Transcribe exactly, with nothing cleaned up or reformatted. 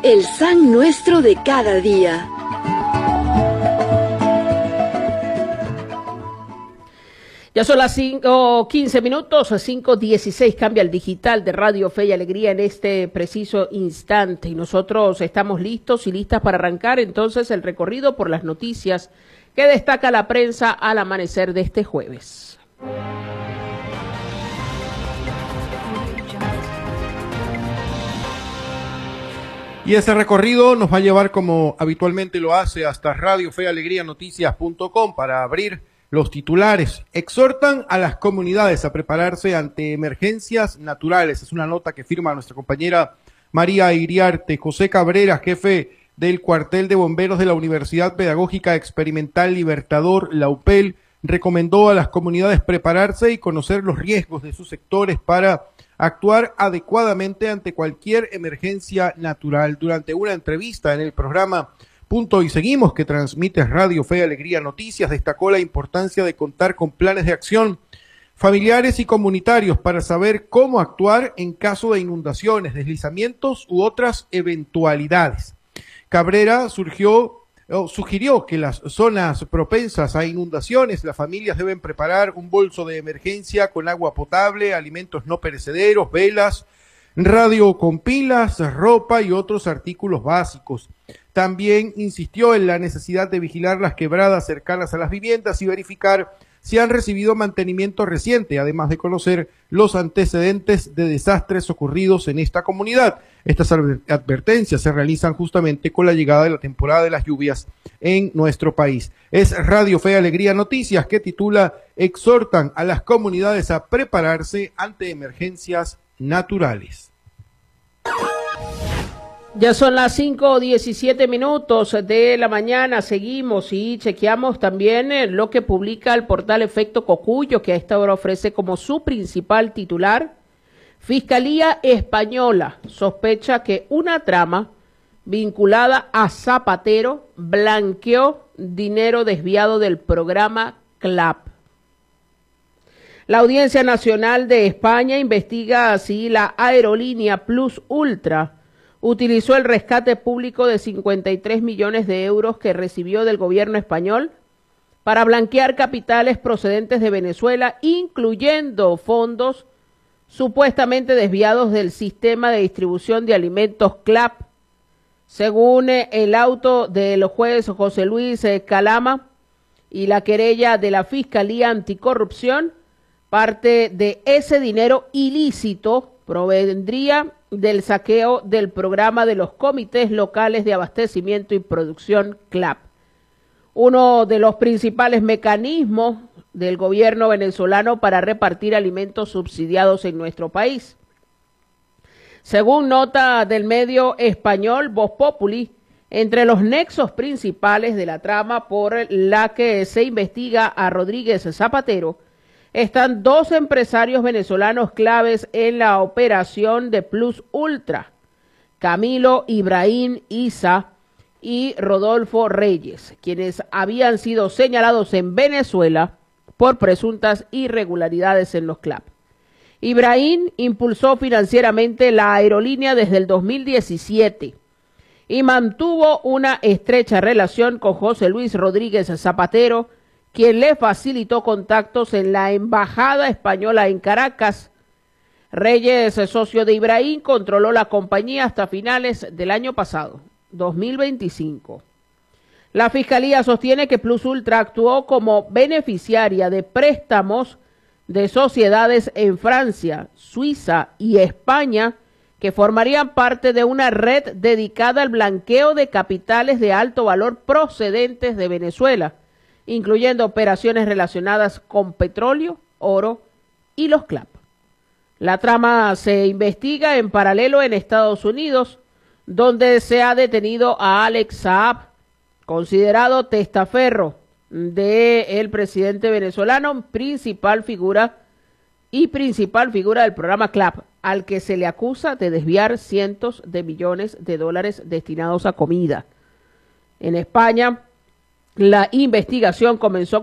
el S A N nuestro de cada día. Ya son las cinco quince minutos, cinco dieciséis, cambia el digital de Radio Fe y Alegría en este preciso instante. Y nosotros estamos listos y listas para arrancar entonces el recorrido por las noticias que destaca la prensa al amanecer de este jueves. Y ese recorrido nos va a llevar, como habitualmente lo hace, hasta Radio Fe y Alegría Noticias punto com para abrir los titulares. Exhortan a las comunidades a prepararse ante emergencias naturales. Es una nota que firma nuestra compañera María Iriarte. José Cabrera, jefe del cuartel de bomberos de la Universidad Pedagógica Experimental Libertador, la U P E L, recomendó a las comunidades prepararse y conocer los riesgos de sus sectores para actuar adecuadamente ante cualquier emergencia natural. Durante una entrevista en el programa Punto y Seguimos, que transmite Radio Fe y Alegría Noticias, destacó la importancia de contar con planes de acción familiares y comunitarios para saber cómo actuar en caso de inundaciones, deslizamientos u otras eventualidades. Cabrera surgió, oh, sugirió que las zonas propensas a inundaciones, las familias deben preparar un bolso de emergencia con agua potable, alimentos no perecederos, velas, radio con pilas, ropa y otros artículos básicos. También insistió en la necesidad de vigilar las quebradas cercanas a las viviendas y verificar si han recibido mantenimiento reciente, además de conocer los antecedentes de desastres ocurridos en esta comunidad. Estas advertencias se realizan justamente con la llegada de la temporada de las lluvias en nuestro país. Es Radio Fe y Alegría Noticias que titula "Exhortan a las comunidades a prepararse ante emergencias naturales". Ya son las cinco diecisiete minutos de la mañana, seguimos y chequeamos también lo que publica el portal Efecto Cocuyo, que a esta hora ofrece como su principal titular: Fiscalía Española sospecha que una trama vinculada a Zapatero blanqueó dinero desviado del programa CLAP. La Audiencia Nacional de España investiga si la aerolínea Plus Ultra utilizó el rescate público de cincuenta y tres millones de euros que recibió del gobierno español para blanquear capitales procedentes de Venezuela, incluyendo fondos supuestamente desviados del sistema de distribución de alimentos CLAP. Según el auto del juez José Luis Calama y la querella de la Fiscalía Anticorrupción, parte de ese dinero ilícito provendría del saqueo del programa de los comités locales de abastecimiento y producción CLAP, uno de los principales mecanismos del gobierno venezolano para repartir alimentos subsidiados en nuestro país. Según nota del medio español Voz Populi, entre los nexos principales de la trama por la que se investiga a Rodríguez Zapatero están dos empresarios venezolanos claves en la operación de Plus Ultra: Camilo Ibrahim Isa y Rodolfo Reyes, quienes habían sido señalados en Venezuela por presuntas irregularidades en los CLAP. Ibrahim impulsó financieramente la aerolínea desde el dos mil diecisiete y mantuvo una estrecha relación con José Luis Rodríguez Zapatero, quien le facilitó contactos en la embajada española en Caracas. Reyes, socio de Ibrahim, controló la compañía hasta finales del año pasado, dos mil veinticinco. La Fiscalía sostiene que Plus Ultra actuó como beneficiaria de préstamos de sociedades en Francia, Suiza y España, que formarían parte de una red dedicada al blanqueo de capitales de alto valor procedentes de Venezuela, incluyendo operaciones relacionadas con petróleo, oro y los CLAP. La trama se investiga en paralelo en Estados Unidos, donde se ha detenido a Alex Saab, considerado testaferro del presidente venezolano, principal figura y principal figura del programa CLAP, al que se le acusa de desviar cientos de millones de dólares destinados a comida. En España, la investigación comenzó